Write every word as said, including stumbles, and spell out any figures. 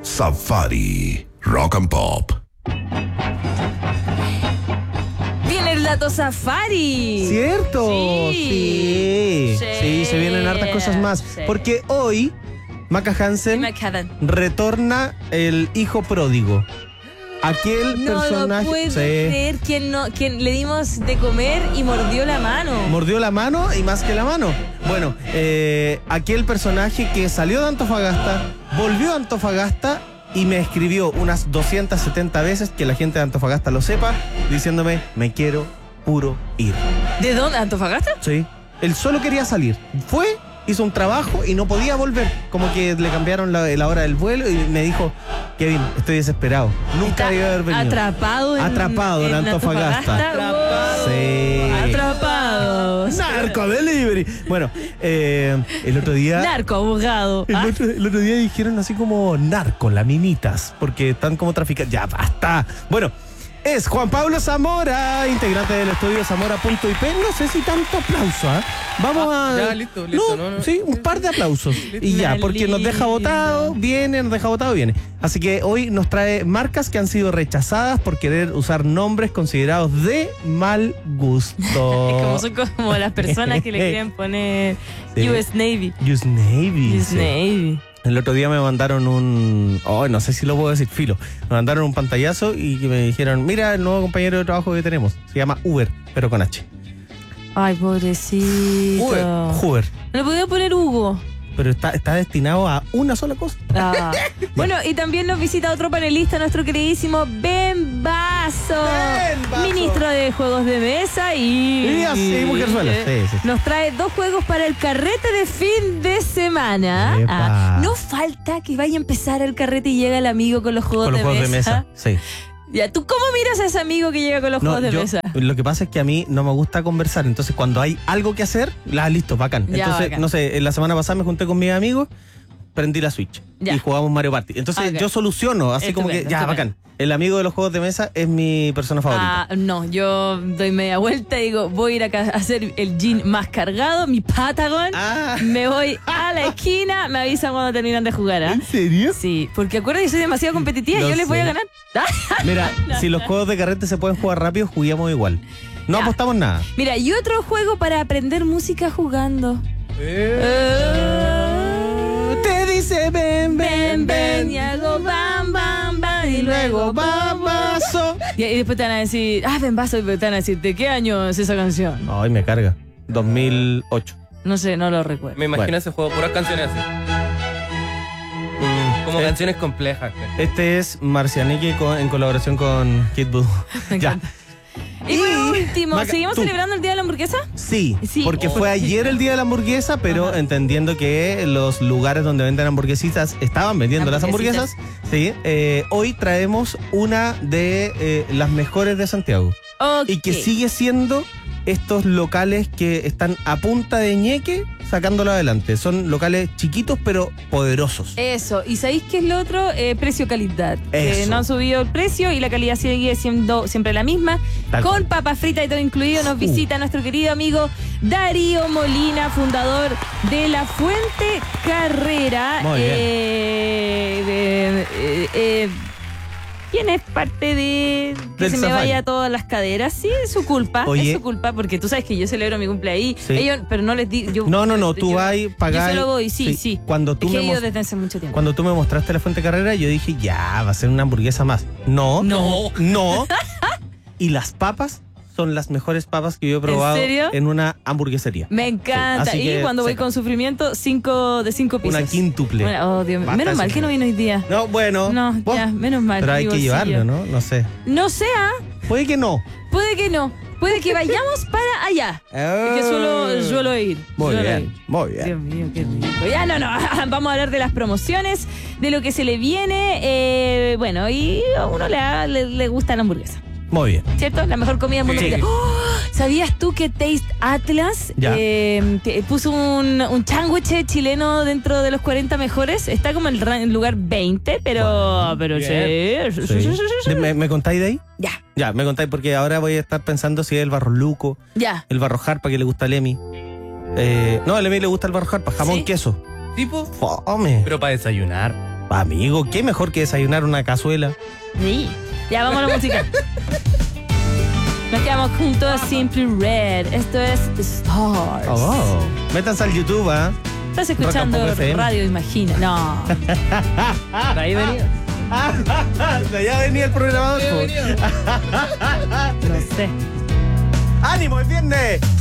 Safari Rock and Pop. Viene el dato Safari. ¿Cierto? Sí. Sí, Sí. sí, se vienen hartas cosas más. Sí. Porque hoy Maca Hansen McCavan. retorna el hijo pródigo. Aquel No personaje. lo puedo Sí. creer. Quien, no, quien le dimos de comer y mordió la mano. Mordió la mano y más que la mano. Bueno, eh, aquel personaje que salió de Antofagasta, volvió a Antofagasta y me escribió unas doscientas setenta veces, que la gente de Antofagasta lo sepa, diciéndome, me quiero puro ir. ¿De dónde? ¿Antofagasta? Sí. Él solo quería salir. Fue, hizo un trabajo y no podía volver. Como que le cambiaron la, la hora del vuelo y me dijo, Kevin, estoy desesperado. Nunca Está debía haber venido. Atrapado en, Atrapado en Antofagasta. Atrapado. Sí. Atrapado. Narco Delivery. Bueno, eh, el otro día... Narco abogado. El Ah, otro, el otro día dijeron así como narco, laminitas, porque están como traficantes. Ya, basta. Bueno, es Juan Pablo Zamora, integrante del estudio Zamora punto I P. No sé si tanto aplauso, ¿ah? Vamos Ah, a... ya, listo, listo, No, no, no. sí, un par de aplausos. Y ya, porque nos deja votado, viene, nos deja votado, viene. Así que hoy nos trae marcas que han sido rechazadas por querer usar nombres considerados de mal gusto. Es como son como las personas que le quieren poner Sí. U S Navy. U S Navy. U S sí. Navy. El otro día me mandaron un... Oh, no sé si lo puedo decir, filo. Me mandaron un pantallazo y me dijeron, mira el nuevo compañero de trabajo que tenemos. Se llama Uber, pero con H. Ay, pobrecito. Uber. Uber. No le podía poner Hugo. Pero está, está destinado a una sola cosa. Ah. Bueno, y también nos visita otro panelista, nuestro queridísimo Ben Basso, Ben Basso. ministro de Juegos de Mesa y... Y así, mujerzuela. Sí, sí, sí. Nos trae dos juegos para el carrete de fin de semana. Epa. Ah, no falta que vaya a empezar el carrete y llega el amigo con los juegos, Con los de, juegos mesa. de mesa. Sí. Ya, ¿tú cómo miras a ese amigo que llega con los No, juegos de yo- mesa? Lo que pasa es que a mí no me gusta conversar. Entonces, cuando hay algo que hacer, la listo, bacán. Ya, Entonces, bacán. no sé, la semana pasada me junté con mis amigos, prendí la Switch Ya. y jugamos Mario Party. Entonces, Ok. yo soluciono, así como que, Estupendo, ya, estupendo. bacán. El amigo de los juegos de mesa es mi persona favorita. Ah, no, yo doy media vuelta y digo, voy a ir a ca- a hacer el jean más cargado, mi Patagon. Ah. Me voy a la esquina, me avisan cuando terminan de jugar, ¿ah? ¿En serio? Sí, porque acuérdate que soy demasiado competitiva, Lo yo les voy sé. a ganar. Mira, si los juegos de carrete se pueden jugar rápido, juguemos igual. No Ya. apostamos nada. Mira, y otro juego para aprender música jugando. Eh, Te dice ven, ven, ven, y hago bam, bam, bam, y luego bam, bam. babazo. Y, y después te van a decir, ah, Ben Basso, y te van a decir, ¿de qué año es esa canción? Ay, me carga. dos mil ocho. No sé, no lo recuerdo. Me imagino Bueno. ese juego, puras canciones así. Mm, Como eh, canciones complejas. Este es Marcianeque con- en colaboración con Kid Voodoo. Me Ya. encanta. Y por último, Maca, ¿seguimos tú. celebrando el Día de la Hamburguesa? Sí, Sí. porque fue ayer el día de la hamburguesa, pero Ajá. entendiendo que los lugares donde venden hamburguesitas estaban vendiendo las Hamburguesitas. hamburguesas, sí, eh, hoy traemos una de eh, las mejores de Santiago. Ok. Y que sigue siendo estos locales que están a punta de ñeque sacándolo adelante. Son locales chiquitos pero poderosos. Eso, y ¿sabéis qué es lo otro? Eh, precio-calidad. Que Eso. no han subido el precio y la calidad sigue siendo siempre la misma. Tal Con cual. papas fritas y todo incluido, nos Uh. visita nuestro querido amigo Darío Molina, fundador de La Fuente Carrera. Muy bien. Eh, de- eh, eh, ¿Quién es parte de que Del se me Safari. vaya todas las caderas? Sí, es su culpa. Oye. Es su culpa, porque tú sabes que yo celebro mi cumpleaños. Sí. Ellos, pero no les digo. yo- No, no, no, tú yo- vas, pagás. Yo solo voy, sí, sí. sí. Cuando tú Es que me he ido mos- desde hace mucho tiempo. Cuando tú me mostraste la Fuente Carrera, yo dije, ya, va a ser una hamburguesa más. No. No. No. Y las papas son las mejores papas que yo he probado serio? en una hamburguesería. Me encanta. Sí, así Y que, cuando voy sí. con sufrimiento, cinco de cinco pisos. Una quíntuple. Bueno, oh, Dios mío. Basta Menos de mal que no sufrimiento. vino hoy día. No, bueno. No, vos- ya, menos mal. Pero hay mi que bolsillo. llevarlo, ¿no? No sé. No sea, Puede que no. puede que no. Puede que vayamos para allá. Es que suelo, suelo ir. Muy suelo bien, ir. muy bien. Dios mío, qué rico. Ya, no, no. Vamos a hablar de las promociones, de lo que se le viene. eh, bueno, y a uno le, da- le, le gusta la hamburguesa. Muy bien. ¿Cierto? La mejor comida del mundo. Sí. mundial. ¡Oh! ¿Sabías tú que Taste Atlas Ya. eh, te- puso un, un sándwich chileno dentro de los cuarenta mejores? Está como en el ra- en lugar veinte, pero, pero sí. Sí. ¿De- ¿Me, ¿Me contáis de ahí? Ya, Ya, me contáis porque ahora voy a estar pensando si es el barro luco, ya. el barro jarpa que le gusta a Emi. Eh, no, a Emi le gusta el barro jarpa, jamón ¿Sí? queso. ¿Tipo? Fome. Pero para desayunar. Amigo, ¿qué mejor que desayunar una cazuela? Sí. Ya, vamos a la música. Nos quedamos juntos a Simply Red. Esto es Stars. Oh, métanse al YouTube, ¿ah? Estás escuchando Rock and Pop F M. Radio Imagina. No. De ahí venía. De allá venía el programador. No sé. ¡Ánimo, es viernes!